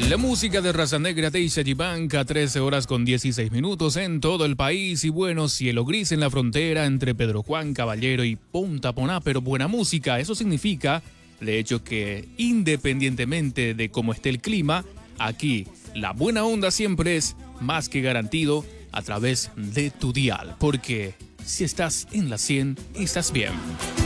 La música de Raza Negra de Ixayibanca, 13 horas con 16 minutos en todo el país. Y bueno, cielo gris en la frontera entre Pedro Juan Caballero y Punta Poná, pero buena música. Eso significa, de hecho, que independientemente de cómo esté el clima, aquí la buena onda siempre es más que garantido a través de tu dial. Porque si estás en la 100, estás bien.